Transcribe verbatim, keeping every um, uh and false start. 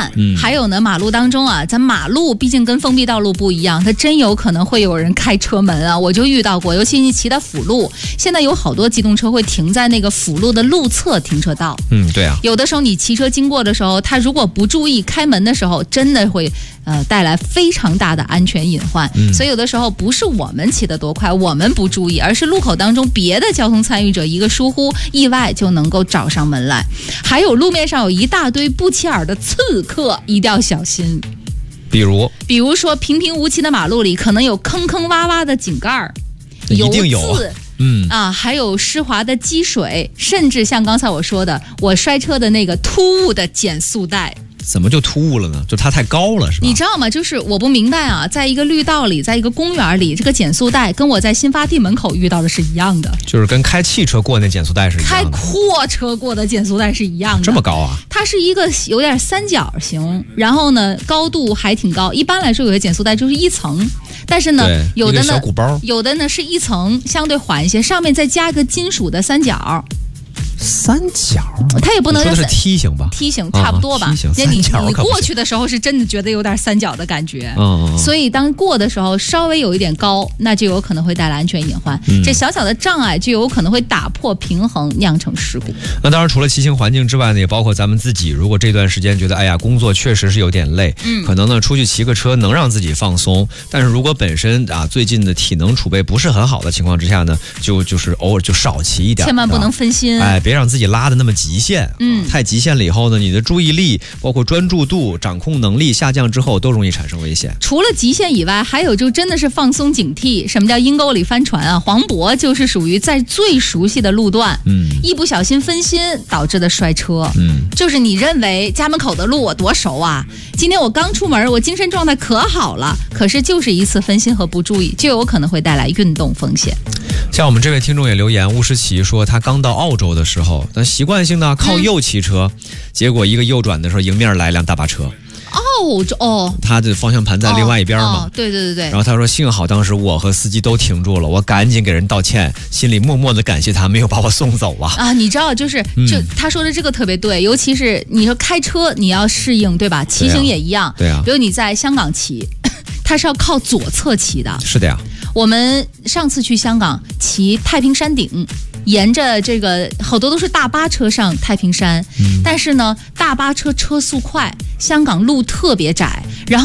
慢。嗯，还有呢，马路当中啊，咱马路毕竟跟封闭道路不一样，它真有可能会有人开车门啊，我就遇到过，尤其你骑的辅路，现在有好多机动车会停在那个辅路的路侧停车道。 嗯，对啊， 有的时候你骑车经过的时候，他如果不注意开门的时候，真的会呃带来非常大的安全隐患。嗯，所以有的时候不是我们骑得多快，我们不注意，而是路口当中别的交通参与者一个疏忽，意外就能够找上门来。还有路面上有一大堆不起眼的刺客，一定要小心。 比如， 比如说平平无奇的马路里，可能有坑坑洼洼的井盖， 一定有啊。嗯啊，还有湿滑的积水，甚至像刚才我说的，我摔车的那个突兀的减速带。 怎么就突兀了呢？就它太高了，是吧？ 你知道吗？就是我不明白啊，在一个绿道里，在一个公园里，这个减速带跟我在新发地门口遇到的是一样的， 就是跟开汽车过那减速带是一样的， 开货车过的减速带是一样的。 这么高啊？ 它是一个有点三角形，然后呢，高度还挺高。一般来说，有些减速带就是一层，但是呢，有的呢， 小鼓包， 有的呢是一层相对缓一些，上面再加个金属的三角。 三角， 它也不能说的是梯形吧？ 梯形差不多吧。 啊、梯形你你过去的时候是真的觉得有点三角的感觉， 嗯嗯、 所以当过的时候稍微有一点高，那就有可能会带来安全隐患。嗯、这小小的障碍就有可能会打破平衡，酿成事故。 那当然，除了骑行环境之外呢，也包括咱们自己。如果这段时间觉得哎呀工作确实是有点累，嗯，可能呢出去骑个车能让自己放松。但是如果本身啊最近的体能储备不是很好的情况之下呢，就就是偶尔就少骑一点， 千万不能分心。 哎，别让自己拉的那么极限，嗯，太极限了以后呢，你的注意力、包括专注度、掌控能力下降之后，都容易产生危险。 除了极限以外，还有就真的是放松警惕。什么叫阴沟里翻船啊？黄渤就是属于在最熟悉的路段，嗯，一不小心分心导致的摔车，嗯，就是你认为家门口的路我多熟啊？今天我刚出门，我精神状态可好了，可是就是一次分心和不注意，就有可能会带来运动风险。 像我们这位听众也留言，乌诗琪说他刚到澳洲的时候，但习惯性的靠右骑车，嗯、结果一个右转的时候，迎面来一辆大巴车。 哦哦， 他的方向盘在另外一边嘛、 哦哦？对对对对。 然后他说，幸好当时我和司机都停住了，我赶紧给人道歉，心里默默的感谢他没有把我送走啊。 啊，你知道，就是就、嗯、他说的这个特别对，尤其是你说开车你要适应，对吧？骑行也一样。 对啊。 比如你在香港骑，他是要靠左侧骑的。 是的呀。 我们上次去香港骑太平山顶。沿着这个好多都是大巴车上太平山，嗯、但是呢，大巴车车速快，香港路特别窄，然后。